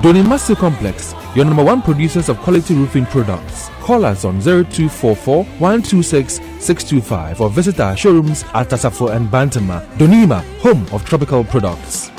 Donima Steel Complex, your number one producers of quality roofing products. Call us on 0244 126 625 or visit our showrooms at Tasafo and Bantama. Donima, home of tropical products.